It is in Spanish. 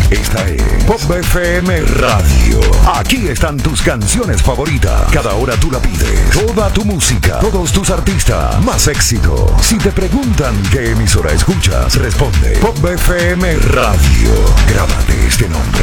Esta es Pop FM Radio. Aquí están tus canciones favoritas. Cada hora tú la pides. Toda tu música, todos tus artistas, más éxito. Si te preguntan qué emisora escuchas, responde Pop FM Radio. Grábate este nombre.